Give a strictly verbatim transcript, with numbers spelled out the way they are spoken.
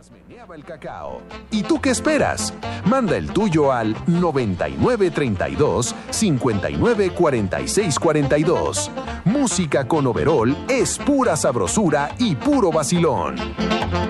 Meneaba el cacao. ¿Y tú qué esperas? Manda el tuyo al noventa y nueve treinta y dos cincuenta y nueve cuarenta y seis cuarenta y dos. Música con overol es pura sabrosura y puro vacilón.